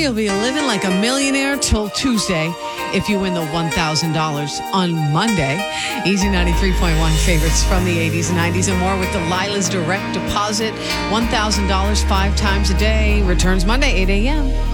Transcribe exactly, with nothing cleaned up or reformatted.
you'll be living like a millionaire till Tuesday if you win the one thousand dollars on Monday. Easy ninety-three point one favorites from the eighties and nineties and more with Delilah's direct deposit. one thousand dollars five times a day. Returns Monday, eight a.m.